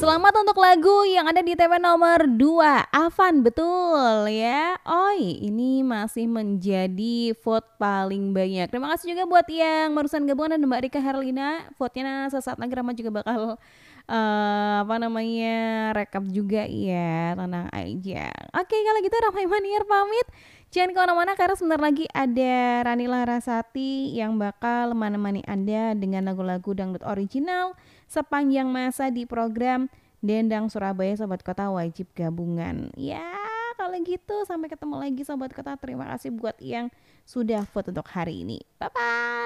Selamat untuk lagu yang ada di TP nomor 2 Avan, betul ya. Oi, ini masih menjadi vote paling banyak. Terima kasih juga buat yang barusan gabungan ada Mbak Rika Herlina. Vote-nya sesaat lagi Rama juga bakal apa namanya rekap juga ya, tenang aja. Oke, kalau gitu Ramai Maniar pamit. Jangan kemana-mana karena sebentar lagi ada Rani Larasati yang bakal menemani Anda dengan lagu-lagu dangdut original sepanjang masa di program Dendang Surabaya Sobat Kota Wajib Gabungan. Ya, kalau gitu sampai ketemu lagi Sobat Kota. Terima kasih buat yang sudah vote untuk hari ini. Bye bye.